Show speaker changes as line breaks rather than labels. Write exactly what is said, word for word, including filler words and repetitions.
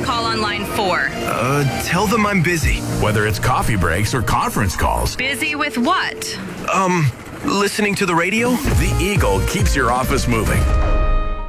call on line four?
Uh, tell them I'm busy.
Whether it's coffee breaks or conference calls.
Busy with what?
Um, listening to the radio?
The Eagle keeps your office moving.